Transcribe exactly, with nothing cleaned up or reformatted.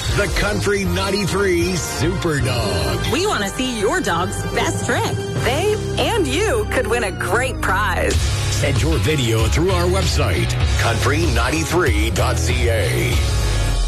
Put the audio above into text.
The Country ninety-three Super Dog. We want to see your dog's best trick. They and you could win a great prize. Send your video through our website, country ninety-three dot c a.